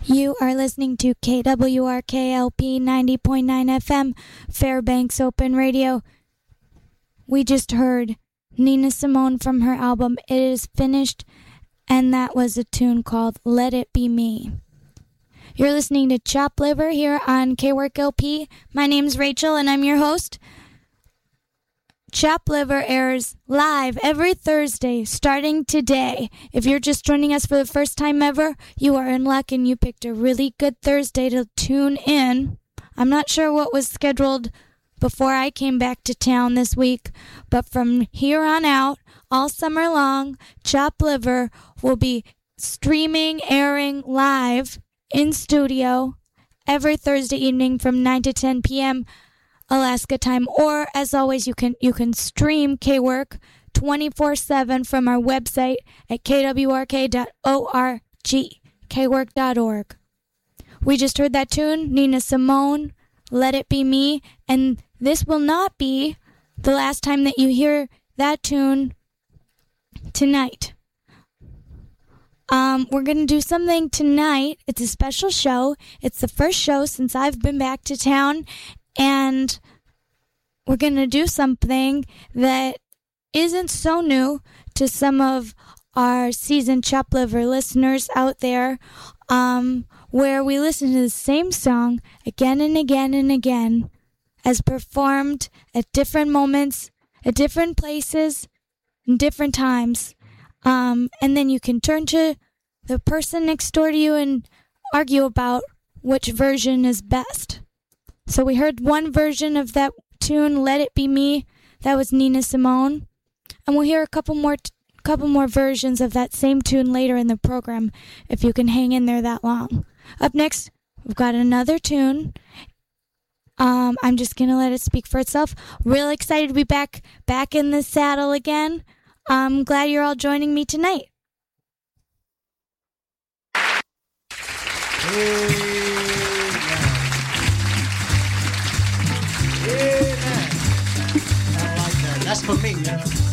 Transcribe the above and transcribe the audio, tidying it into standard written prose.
You are listening to KWRKLP 90.9 FM, Fairbanks Open Radio. We just heard Nina Simone from her album It Is Finished, and that was a tune called Let It Be Me. You're listening to Chop Liver here on KWRKLP. My name's Rachel, and I'm your host. Chop Liver airs live every Thursday starting today. If you're just joining us for the first time ever, you are in luck and you picked a really good Thursday to tune in. I'm not sure what was scheduled before I came back to town this week, but from here on out, all summer long, Chop Liver will be streaming, airing live in studio every Thursday evening from 9 to 10 p.m. Alaska time, or as always, you can stream KWORK 24/7 from our website at kwrk.org, kwork.org. We just heard that tune, Nina Simone, Let It Be Me, and this will not be the last time that you hear that tune tonight. We're going to do something tonight. It's a special show. It's the first show since I've been back to town, and we're going to do something that isn't so new to some of our seasoned Chop Liver listeners out there, where we listen to the same song again and again and again as performed at different moments, at different places, and different times. And then you can turn to the person next door to you and argue about which version is best. So we heard one version of that tune, Let It Be Me. That was Nina Simone. And we'll hear a couple more versions of that same tune later in the program, if you can hang in there that long. Up next, we've got another tune. I'm just going to let it speak for itself. Real excited to be back in the saddle again. I'm glad you're all joining me tonight. Amen. I like that. That's for me,